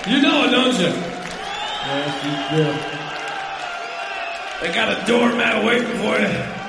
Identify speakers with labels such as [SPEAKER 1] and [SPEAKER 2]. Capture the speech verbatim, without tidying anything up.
[SPEAKER 1] You know it, don't you?
[SPEAKER 2] Yes, you do.
[SPEAKER 1] They got a doormat waiting for you.